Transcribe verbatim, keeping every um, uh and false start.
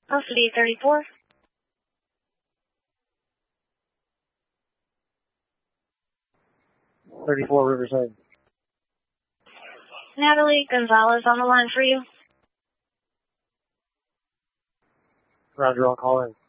Custody thirty-four. thirty-four Riverside. Natalie Gonzalez on the line for you. Roger, I'll call in.